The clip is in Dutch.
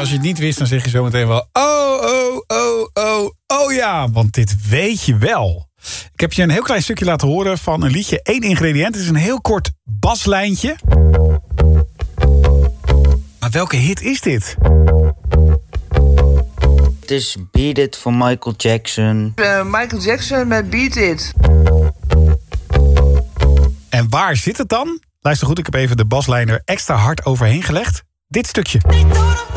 als je het niet wist, dan zeg je zo meteen wel... Oh ja, want dit weet je wel. Ik heb je een heel klein stukje laten horen van een liedje. 1 ingrediënt, het is een heel kort baslijntje. Maar welke hit is dit? Het is Beat It van Michael Jackson. Michael Jackson met Beat It. En waar zit het dan? Luister goed, ik heb even de baslijn er extra hard overheen gelegd. Dit stukje.